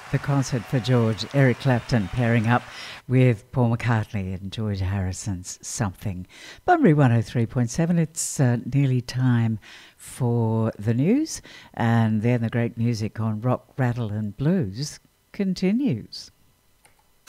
The concert for George, Eric Clapton pairing up with Paul McCartney and George Harrison's Something. Bunbury 103.7, it's nearly time for the news, and then the great music on Rock, Rattle and Blues continues.